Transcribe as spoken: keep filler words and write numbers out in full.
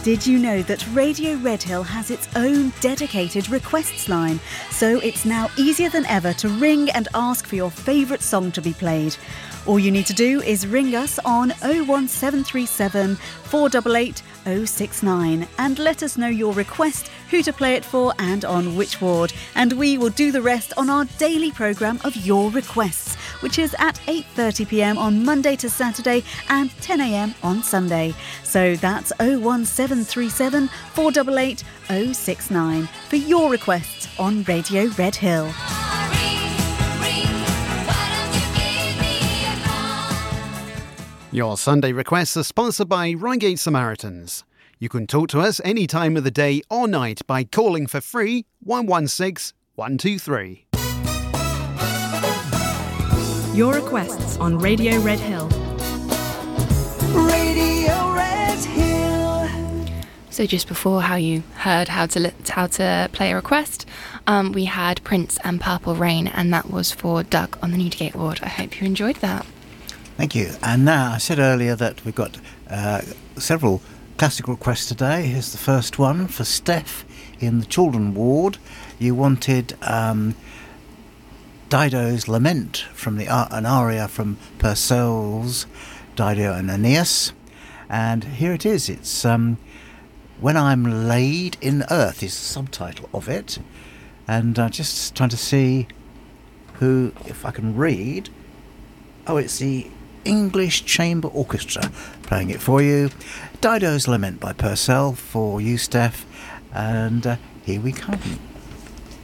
Did you know that Radio Redhill has its own dedicated requests line? So it's now easier than ever to ring and ask for your favourite song to be played. All you need to do is ring us on oh one seven three seven, four eight eight, oh six nine and let us know your request, who to play it for and on which ward. And we will do the rest on our daily programme of Your Requests, which is at eight thirty p m on Monday to Saturday and ten a m on Sunday. So that's oh one seven three seven, four eight eight, oh six nine for your requests on Radio Redhill. Your Sunday requests are sponsored by Reigate Samaritans. You can talk to us any time of the day or night by calling for free one one six, one two three. Your requests on Radio Redhill. Radio Redhill. So just before how you heard how to li- how to play a request, um, we had Prince and Purple Rain, and that was for Doug on the Newdigate ward. I hope you enjoyed that. Thank you. And now, I said earlier that we've got uh, several classic requests today. Here's the first one for Steph in the Children ward. You wanted um, Dido's Lament from the uh, an aria from Purcell's Dido and Aeneas. And here it is. It's um, When I'm Laid in Earth is the subtitle of it. And I'm uh, just trying to see who, if I can read. Oh, it's the English Chamber Orchestra playing it for you. Dido's Lament by Purcell for you, Steph, and uh, here we come.